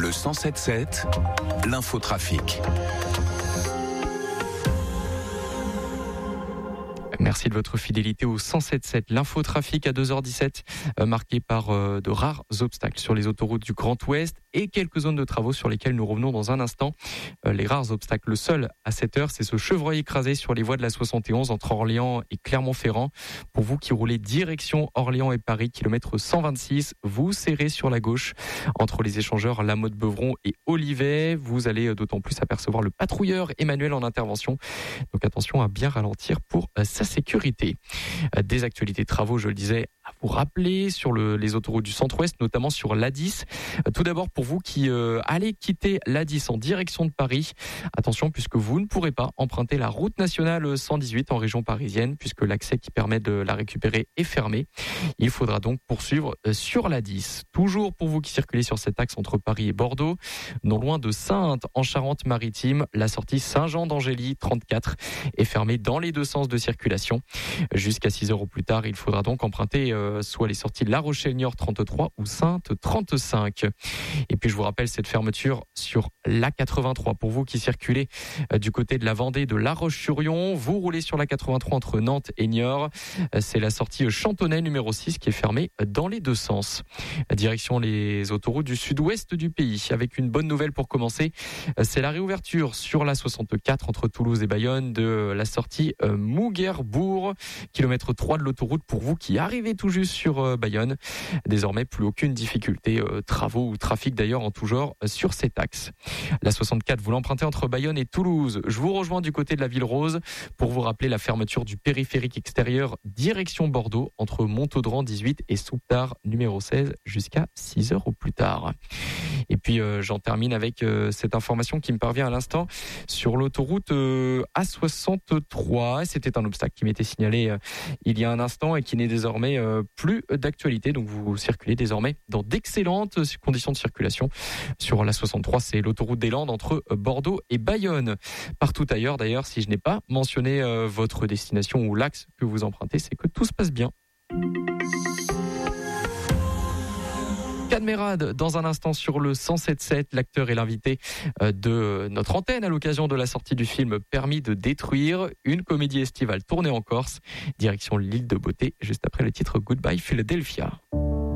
Le 107.7, l'infotrafic. Merci de votre fidélité au 107.7. L'infotrafic à 2h17, marqué par de rares obstacles sur les autoroutes du Grand Ouest et quelques zones de travaux sur lesquelles nous revenons dans un instant. Les rares obstacles, le seul à cette heure, c'est ce chevreuil écrasé sur les voies de la 71 entre Orléans et Clermont-Ferrand. Pour vous qui roulez direction Orléans et Paris, kilomètre 126, vous serrez sur la gauche entre les échangeurs La Motte-Beuvron et Olivet. Vous allez d'autant plus apercevoir le patrouilleur Emmanuel en intervention. Donc attention à bien ralentir pour sa sécurité. Des actualités de travaux, je le disais, à vous rappeler sur les autoroutes du centre-ouest, notamment sur l'A10. Tout d'abord, pour vous qui allez quitter l'A10 en direction de Paris, attention puisque vous ne pourrez pas emprunter la route nationale 118 en région parisienne puisque l'accès qui permet de la récupérer est fermé. Il faudra donc poursuivre sur l'A10. Toujours pour vous qui circulez sur cet axe entre Paris et Bordeaux, non loin de Saintes en Charente-Maritime, la sortie Saint-Jean d'Angély 34 est fermée dans les deux sens de circulation. Jusqu'à 6 heures au plus tard, il faudra donc emprunter soit les sorties de La Rochelle-Niort 33 ou Saintes 35. Et puis je vous rappelle cette fermeture sur l'A83 pour vous qui circulez du côté de la Vendée de La Roche-sur-Yon. Vous roulez sur l'A83 entre Nantes et Niort. C'est la sortie Chantonnay numéro 6 qui est fermée dans les deux sens. Direction les autoroutes du sud-ouest du pays. Avec une bonne nouvelle pour commencer, c'est la réouverture sur la 64 entre Toulouse et Bayonne de la sortie Mouguerbourg, kilomètre 3 de l'autoroute pour vous qui arrivez tout juste sur Bayonne. Désormais, plus aucune difficulté, travaux ou trafic d'ailleurs en tout genre sur cet axe. La 64, vous l'empruntez entre Bayonne et Toulouse. Je vous rejoins du côté de la Ville Rose pour vous rappeler la fermeture du périphérique extérieur direction Bordeaux entre Montaudran 18 et Souptard numéro 16 jusqu'à 6 heures au plus tard. Et puis j'en termine avec cette information qui me parvient à l'instant sur l'autoroute A63. C'était un obstacle qui m'était signalé il y a un instant et qui n'est désormais plus d'actualité. Donc vous circulez désormais dans d'excellentes conditions de circulation sur la 63. C'est l'autoroute des Landes entre Bordeaux et Bayonne. Partout ailleurs d'ailleurs, si je n'ai pas mentionné votre destination ou l'axe que vous empruntez, c'est que tout se passe bien. Cadmerade dans un instant sur le 107.7. L'acteur est l'invité de notre antenne à l'occasion de la sortie du film Permis de détruire, une comédie estivale tournée en Corse. Direction l'île de Beauté, juste après le titre Goodbye Philadelphia.